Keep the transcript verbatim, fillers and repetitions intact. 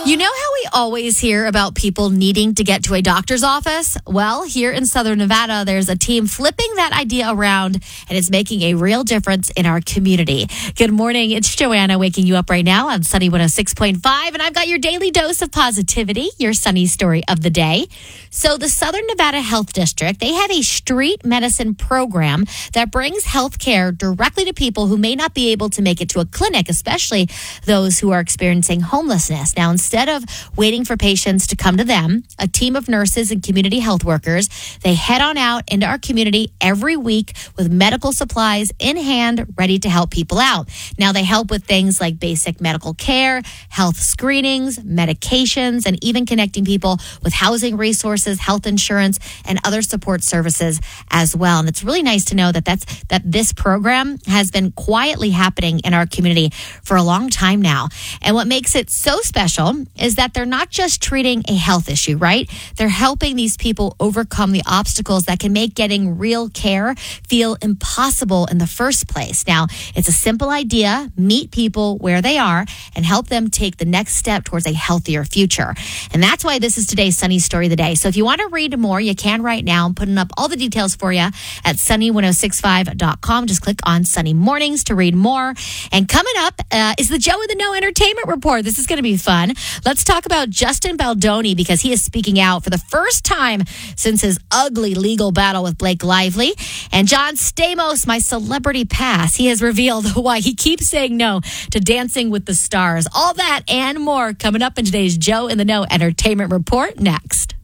You know how we always hear about people needing to get to a doctor's office? Well, here in Southern Nevada, there's a team flipping that idea around, and it's making a real difference in our community. Good morning. It's Joanna waking you up right now on Sunny one oh six point five, and I've got your daily dose of positivity, your Sunny story of the day. So the Southern Nevada Health District, they have a street medicine program that brings health care directly to people who may not be able to make it to a clinic, especially those who are experiencing homelessness. Now, instead of waiting for patients to come to them, a team of nurses and community health workers, they head on out into our community every week with medical supplies in hand, ready to help people out. Now, they help with things like basic medical care, health screenings, medications, and even connecting people with housing resources, health insurance, and other support services as well. And it's really nice to know that that's that this program has been quietly happening in our community for a long time now. And what makes it so special is that they're not just treating a health issue, right? They're helping these people overcome the obstacles that can make getting real care feel impossible in the first place. Now, it's a simple idea: meet people where they are and help them take the next step towards a healthier future. And that's why this is today's Sunny Story of the Day. So if you want to read more, you can right now. I'm putting up all the details for you at sunny ten sixty-five dot com. Just click on Sunny Mornings to read more. And coming up uh, is the Joe in the Know Entertainment Report. This is going to be fun. Let's talk about Justin Baldoni, because he is speaking out for the first time since his ugly legal battle with Blake Lively. And John Stamos, my celebrity pass, he has revealed why he keeps saying no to Dancing with the Stars. All that and more coming up in today's Joe in the Know Entertainment Report next.